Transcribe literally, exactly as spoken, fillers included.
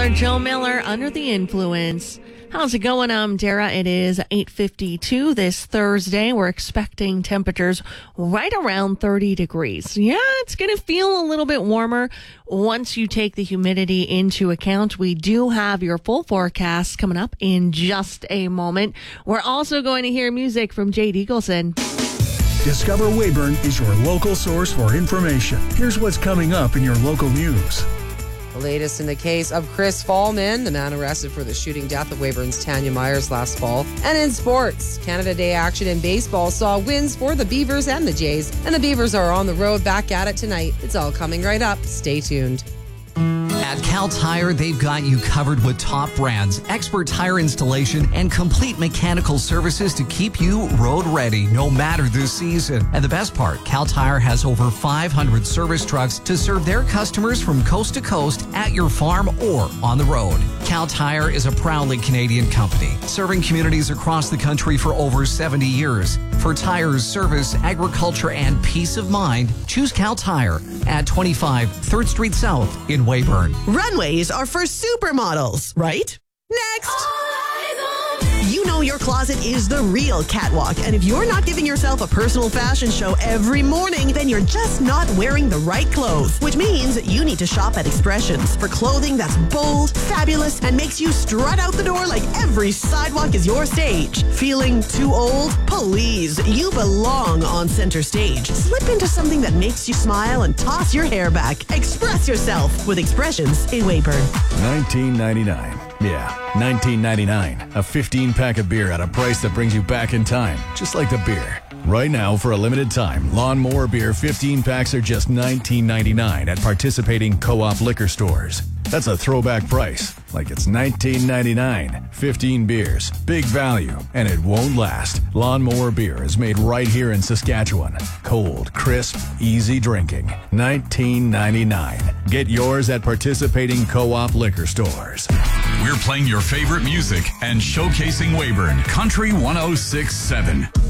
Taylor, Joe Miller, Under the Influence. How's it going? I'm Dara. It is eight fifty-two this Thursday. We're expecting temperatures right around thirty degrees. Yeah, it's going to feel a little bit warmer once you take the humidity into account. We do have your full forecast coming up in just a moment. We're also going to hear music from Jade Eagleson. Discover Weyburn is your local source for information. Here's what's coming up in your local news. The latest in the case of Chris Fallman, the man arrested for the shooting death of Weyburn's Tanya Myers last fall. And in sports, Canada Day action in baseball saw wins for the Beavers and the Jays. And the Beavers are on the road back at it tonight. It's all coming right up. Stay tuned. At Cal Tire, they've got you covered with top brands, expert tire installation, and complete mechanical services to keep you road ready no matter the season. And the best part, Cal Tire has over five hundred service trucks to serve their customers from coast to coast at your farm or on the road. Cal Tire is a proudly Canadian company, serving communities across the country for over seventy years. For tires, service, agriculture, and peace of mind, choose Cal Tire at twenty-five third Street South in Weyburn. Runways are for supermodels, right? Next! You know your closet is the real catwalk, and if you're not giving yourself a personal fashion show every morning, then you're just not wearing the right clothes, which means you need to shop at Expressions for clothing that's bold, fabulous, and makes you strut out the door like every sidewalk is your stage. Feeling too old? Please, you belong on center stage. Slip into something that makes you smile and toss your hair back. Express yourself with Expressions in Weyburn. nineteen ninety-nine. Yeah, nineteen ninety-nine. A fifteen pack of beer at a price that brings you back in time, just like the beer. Right now, for a limited time, Lawnmower Beer fifteen packs are just nineteen ninety-nine at participating Co-op liquor stores. That's a throwback price, like it's nineteen ninety-nine. fifteen beers, big value, and it won't last. Lawnmower Beer is made right here in Saskatchewan. Cold, crisp, easy drinking. nineteen ninety-nine. Get yours at participating Co-op liquor stores. We're playing your favorite music and showcasing Weyburn Country one oh six point seven.